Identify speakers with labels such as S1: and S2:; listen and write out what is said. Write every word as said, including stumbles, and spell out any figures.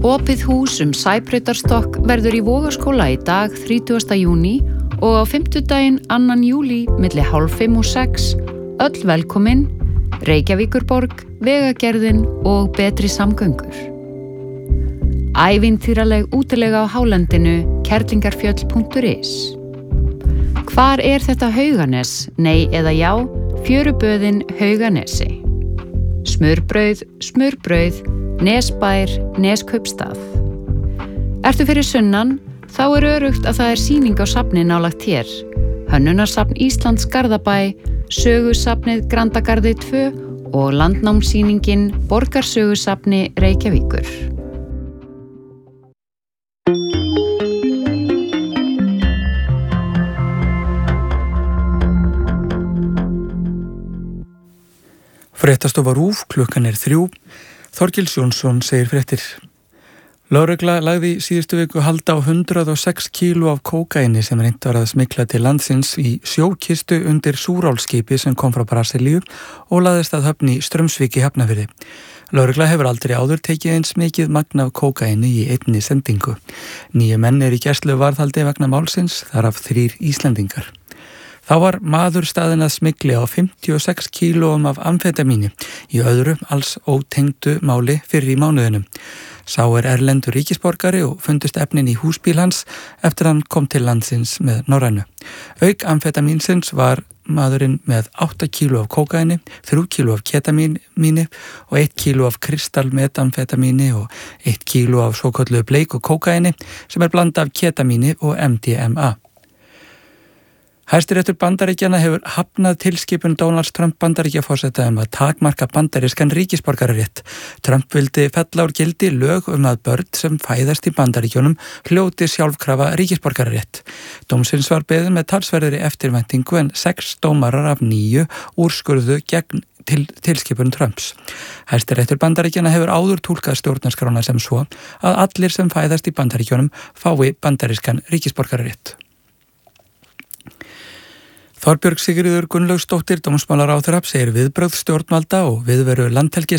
S1: Opið hús um Sæbrautarstokk verður í Vogaskóla í dag þrítugasta júní og á fimmtudaginn annan júlí milli hálf fimm og sex. Öll velkomin, Reykjavíkurborg, Vegagerðin og betri samgöngur. Ævintýraleg útilega á hálendinu, kerlingarfjöll punktur is. Hvar er þetta Hauganes? Nei eða já, fjöruböðin Hauganesi. Smurbrauð, smurbrauð, Nesbær, Neskaupstað. Ertu fyrir sunnan? Þá er örugt að það er sýning á safni nálægt hér. Hönnunarsafn Íslands Garðabæ, Sögusafnið Grandagarði tvö og landnámssýningin Borgarsögusafni Reykjavíkur.
S2: Fréttastofa RÚV, klukkan er þrjú. Þorgils Jónsson segir fréttir. Lögregla lagði síðustu viku hald á hundrað og sex kíló af kókaíni sem reynt var að smygla til landsins í sjókistu undir Súrálskipi sem kom frá Brasilíu og laðist að höfn í Straumsvík í Hafnarfirði. Lögregla hefur aldrei áður tekið eins mikið magn af kókaíni í einni sendingu. Níu menn er í gæsluvarðhaldi vegna málsins, þar af þrír Íslendingar. Þá var maður staðinn að smygli á fimmtíu og sex kílóum af amfetamíni í öðru alls ótengdu máli fyrir í mánuðinum. Sá er erlendur ríkisborgari og fundust efnin í húsbíl hans eftir hann kom til landsins með Norrænu. Auk amfetamínsins var maðurinn með átta kíló af kókaíni, þrjú kíló af ketamíni og eitt kíló af kristalmetamfetamíni og eitt kíló af svokölluðu bleik og kókaíni sem er blanda af ketamíni og M D M A. Hæstiréttur Bandaríkjanna hefur hafnað tilskipun Donalds Trump Bandaríkjaforseta um að takmarka bandarískan ríkisborgararétt. Trump vildi fella úr gildi lög um að börn sem fæðast í Bandaríkjunum hljóti sjálfkrafa ríkisborgararétt. Dómsins var beðið með talsverðri eftirvæntingu en sex dómarar af níu úrskurðu gegn til tilskipun Trumps. Hæstiréttur Bandaríkjanna hefur áður túlkað stjórnarskrána sem svo að allir sem fæðast í Bandaríkjunum fái bandarískan ríkisborgararétt. Þorbjörg Sigríður Gunnlaugsdóttir, dómsmálaráðherra, segir viðbrögð stjórnvalda og viðveru landhelgisgæslunnar